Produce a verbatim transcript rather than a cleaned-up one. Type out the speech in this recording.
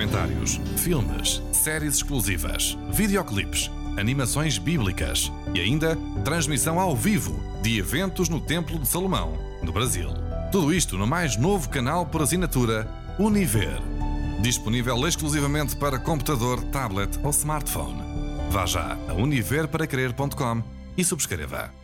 documentários, filmes, séries exclusivas, videoclipes, animações bíblicas e ainda transmissão ao vivo de eventos no Templo de Salomão, no Brasil. Tudo isto no mais novo canal por assinatura Univer. Disponível exclusivamente para computador, tablet ou smartphone. Vá já a univer para crer ponto com e subscreva.